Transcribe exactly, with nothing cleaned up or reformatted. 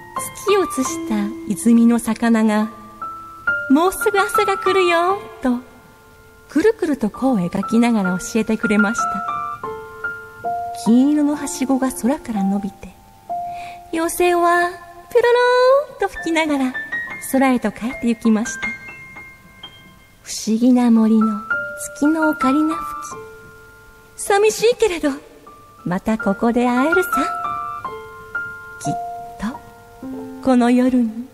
月を映した泉の魚が、もうすぐ朝が来るよとくるくると弧を描きながら教えてくれました。金色のはしごが空から伸びて、妖精はピュロローンと吹きながら空へと帰って行きました。不思議な森の月のオカリナ吹き、寂しいけれどまたここで会えるさ。きっとこの夜に